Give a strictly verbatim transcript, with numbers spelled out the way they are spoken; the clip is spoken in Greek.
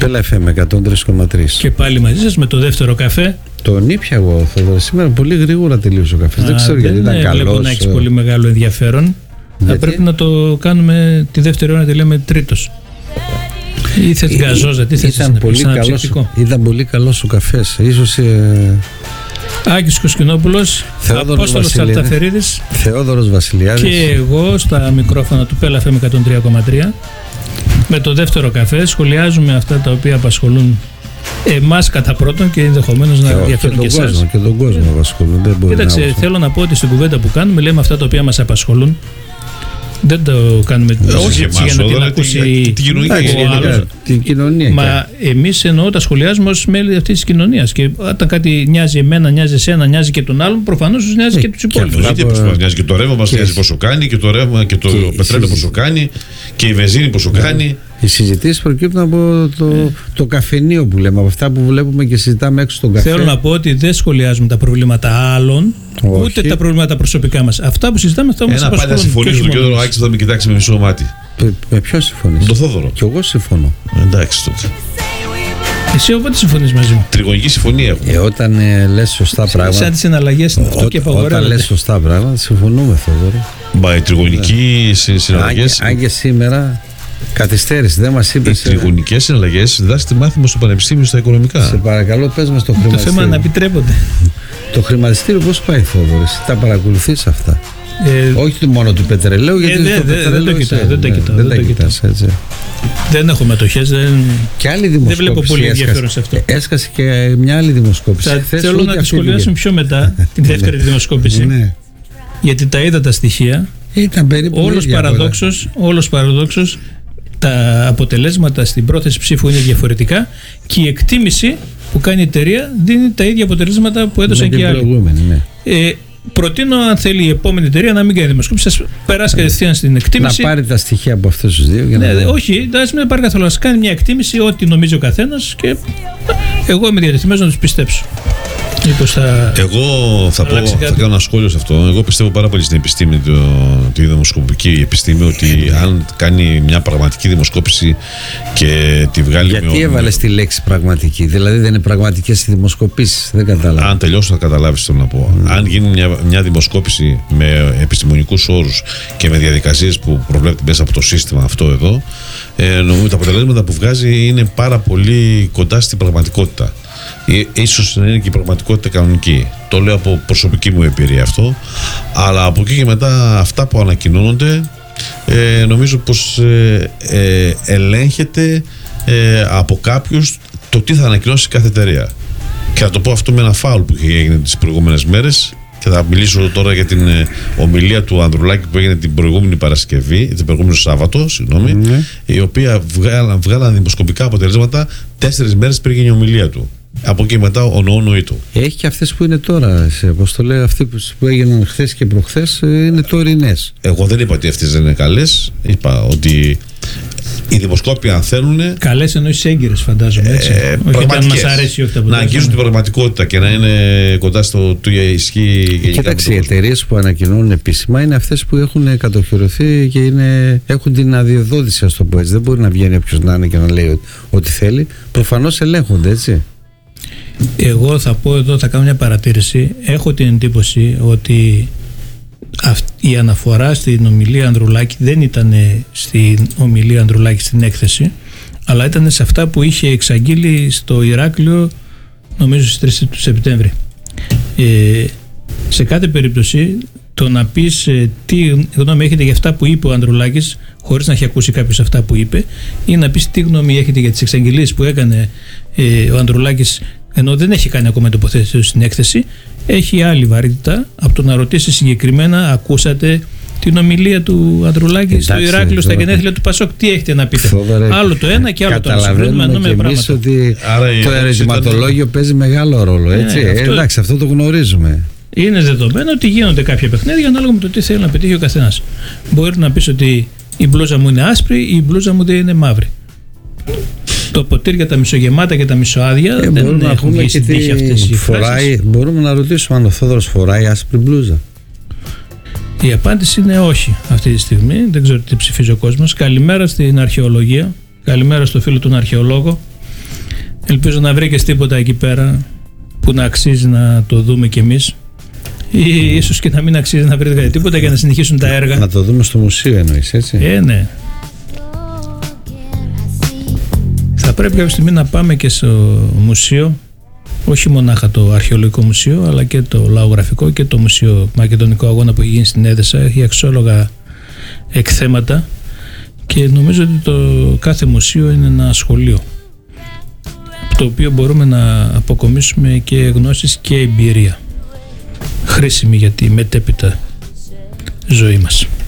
Πέλα εφ εμ εκατόν τρία κόμμα τρία. Και πάλι μαζί σας με το δεύτερο καφέ. Τον ήπια εγώ, Θόδωρα. Σήμερα πολύ γρήγορα τελείωσε ο καφές. Δεν ξέρω γιατί ήταν καλός. Βλέπω να έχεις πολύ μεγάλο ενδιαφέρον. Γιατί? Θα πρέπει να το κάνουμε τη δεύτερη ώρα να τη λέμε τρίτος. Ή θες γκαζόζα, τι θες να πεις, ήταν πολύ καλός ο καφές. Ίσως... Ε... Άκης Κοσκινόπουλος, Απόστολος Αλταφερίδης, Θεόδωρος Βασιλιάδης και εγώ στα μικρόφωνα του Πέλα εφ εμ εκατόν τρία κόμμα τρία. Με το δεύτερο καφέ σχολιάζουμε αυτά τα οποία απασχολούν εμάς κατά πρώτον και ενδεχομένως να ενδιαφέρουν και, και εσάς. Και τον κόσμο απασχολούν. Δεν μπορεί. Κοίταξε, να θέλω να πω ότι στην κουβέντα που κάνουμε λέμε αυτά τα οποία μας απασχολούν. Δεν το κάνουμε ε, όχι εμάς, για να την ακούσει την κοινωνία. Την κοινωνία. Μα εμείς εννοώ τα σχολιάζουμε ως μέλη αυτής της κοινωνίας. Και όταν κάτι νοιάζει εμένα, νοιάζει εσένα, νοιάζει και τον άλλον, προφανώς τους νοιάζει ε, και τους υπόλοιπους. Από... Νοιάζει και το ρεύμα μας, νοιάζει πόσο κάνει, και το ρεύμα και το πετρέλαιο πόσο κάνει, και η βενζίνη πόσο κάνει. Οι συζητήσεις προκύπτουν από το, ε. το καφενείο που λέμε, από αυτά που βλέπουμε και συζητάμε έξω στον καφέ. Θέλω να πω ότι δεν σχολιάζουμε τα προβλήματα άλλων, όχι. Ούτε τα προβλήματα προσωπικά μας. Αυτά που συζητάμε, αυτά που μας απασχολούν. Ένα πάντα συμφωνήσω τον κύριο Άκη, θα με κοιτάξει με μισό μάτι. Με, με ποιο συμφωνείς? Με τον Θόδωρο. Κι εγώ συμφωνώ. Εντάξει τότε. Εσύ οπότε συμφωνείς μαζί μου? Τριγωνική συμφωνία έχουμε. Ε, όταν ε, λες σωστά πράγματα. Σαν τις συναλλαγές είναι αυτό και απαγορεύεται. Όταν λες σωστά πράγματα, συμφωνούμε, Θόδωρο. Μα οι τριγωνικοί συναλλαγές. Αν και σήμερα. Καθυστέρηση, δεν μας είπες. Οι τριγωνικές συναλλαγές διδάσκεται μάθημα στο πανεπιστήμιο στα οικονομικά. Σε παρακαλώ, πες μας το χρηματιστήριο. Το θέμα είναι να επιτρέπονται. Το χρηματιστήριο πώς πάει, Θόδωρε? Τα παρακολουθείς αυτά? Ε, Όχι μόνο του πετρελαίου, γιατί ε, δε, το δε, πετρελαίο δεν το κοιτάω. Δεν, ναι, δεν, δεν τα κοιτάς, έτσι. Δεν έχω μετοχές. Δεν, και άλλη δημοσκόπηση. Δεν βλέπω πολύ ενδιαφέρον σε αυτό. Έσκασε και μια άλλη δημοσκόπηση. Θα, Χθες, θέλω να τη σχολιάσουμε πιο μετά την δεύτερη δημοσκόπηση. Ναι. Γιατί τα είδα τα στοιχεία. Ήταν περίπου όλος παραδόξος, όλος παραδόξος. Τα αποτελέσματα στην πρόθεση ψήφου είναι διαφορετικά και η εκτίμηση που κάνει η εταιρεία δίνει τα ίδια αποτελέσματα που έδωσαν και οι άλλοι. Ναι. Ε, προτείνω, αν θέλει η επόμενη εταιρεία, να μην κάνει δημοσκόπηση, σας περάσει κατευθείαν στην εκτίμηση. Να πάρει τα στοιχεία από αυτούς τους δύο. Για ναι, να... όχι, ας μην πάρει καθόλου. Ας κάνει μια εκτίμηση, ό,τι νομίζει ο καθένας, και εγώ είμαι διατεθειμένος να τους πιστέψω. Θα... Εγώ θα, πω, θα κάνω ένα σχόλιο σε αυτό. Εγώ πιστεύω πάρα πολύ στην επιστήμη, το, τη δημοσκοπική επιστήμη, ότι αν κάνει μια πραγματική δημοσκόπηση και τη βγάλει. Γιατί με έβαλες τη λέξη πραγματική? Δηλαδή δεν είναι πραγματικές οι δημοσκοπήσεις? Δεν κατάλαβα. Αν τελειώσω θα καταλάβεις τι θέλω να πω. Mm. Αν γίνει μια, μια δημοσκόπηση με επιστημονικούς όρους και με διαδικασίες που προβλέπεται μέσα από το σύστημα αυτό εδώ, ε, νομίζω τα αποτελέσματα που βγάζει είναι πάρα πολύ κοντά στην πραγματικότητα. Ίσως να είναι και η πραγματικότητα κανονική. Το λέω από προσωπική μου εμπειρία αυτό. Αλλά από εκεί και μετά αυτά που ανακοινώνονται, ε, νομίζω πως ε, ε, ελέγχεται ε, από κάποιους το τι θα ανακοινώσει κάθε εταιρεία. Και θα το πω αυτό με ένα φάουλ που είχε γίνει τις προηγούμενες μέρες. Και θα μιλήσω τώρα για την ε, ομιλία του Ανδρουλάκη που έγινε την προηγούμενη Παρασκευή, την προηγούμενη Σάββατο, συγγνώμη, mm-hmm. η οποία βγάλαν, βγάλαν δημοσκοπικά αποτελέσματα τέσσερις μέρες πριν γίνει η ομιλία του. Από εκεί μετά ο νοό του. Έχει και αυτές που είναι τώρα, όπως το λέω, αυτοί που έγιναν χθες και προχθές είναι τωρινές. Εγώ δεν είπα ότι αυτές δεν είναι καλές. Είπα ότι οι δημοσκόποι, αν θέλουν. Καλές εννοείς έγκυρες, φαντάζομαι. Έτσι. Ε, όχι αν μας αρέσει, όχι τα να αγγίζουν την πραγματικότητα και να είναι κοντά στο τι ισχύει. Κοίταξε, οι εταιρείες που ανακοινώνουν επίσημα είναι αυτές που έχουν κατοχυρωθεί και είναι, έχουν την αδειοδότηση, ας το πω έτσι. Δεν μπορεί να βγαίνει όποιος να είναι και να λέει ό,τι θέλει. Προφανώς ελέγχονται, έτσι. Εγώ θα πω εδώ, θα κάνω μια παρατήρηση. Έχω την εντύπωση ότι η αναφορά στην ομιλία Ανδρουλάκη δεν ήταν στην ομιλία Ανδρουλάκη στην έκθεση, αλλά ήταν σε αυτά που είχε εξαγγείλει στο Ηράκλειο, νομίζω στις τρεις του Σεπτέμβρη. Ε, σε κάθε περίπτωση, το να πεις ε, τι γνώμη έχετε για αυτά που είπε ο Ανδρουλάκης, χωρίς να έχει ακούσει κάποιος αυτά που είπε, ή να πεις τι γνώμη έχετε για τις εξαγγελίες που έκανε ε, ο Ανδρουλάκης, ενώ δεν έχει κάνει ακόμα τοποθέτηση στην έκθεση, έχει άλλη βαρύτητα από το να ρωτήσει συγκεκριμένα, ακούσατε την ομιλία του Ανδρουλάκη στο Ηράκλειο στα γενέθλια του Πασόκ, τι έχετε να πείτε? Φοβερέ, άλλο το ένα και άλλο το άλλο. Καταλαβαίνουμε και εμείς ότι άρα το ερωτηματολόγιο ήταν... παίζει μεγάλο ρόλο, έτσι. Ε, αυτό... Εντάξει, αυτό το γνωρίζουμε. Είναι δεδομένο ότι γίνονται κάποια παιχνίδια ανάλογα με το τι θέλει να πετύχει ο καθένας. Μπορεί να πεις ότι η μπλούζα μου είναι άσπρη ή η μπλούζα μου δεν είναι μαύρη. Το ποτήρια τα μισογεμάτα και τα μισοάδια ε, δεν έχουν βγει στην τύχη αυτές οι φράσεις. Μπορούμε να ρωτήσουμε αν ο Θόδωρος φοράει άσπρη μπλούζα. Η απάντηση είναι όχι αυτή τη στιγμή. Δεν ξέρω τι ψηφίζει ο κόσμος. Καλημέρα στην αρχαιολογία. Καλημέρα στο φίλο τον αρχαιολόγο. Ελπίζω να βρήκες τίποτα εκεί πέρα που να αξίζει να το δούμε κι εμείς, ή ίσως και να μην αξίζει να βρείτε τίποτα για να συνεχίσουν τα έργα. Να το δούμε στο μουσείο εννοείς, έτσι? Ε, ναι. Θα πρέπει κάποια στιγμή να πάμε και στο μουσείο, όχι μονάχα το αρχαιολογικό μουσείο, αλλά και το λαογραφικό και το μουσείο Μακεδονικό Αγώνα που έχει γίνει στην Έδεσα. Έχει αξιόλογα εκθέματα και νομίζω ότι το κάθε μουσείο είναι ένα σχολείο, το οποίο μπορούμε να αποκομίσουμε και γνώσεις και εμπειρία χρήσιμη για τη μετέπειτα ζωή μας.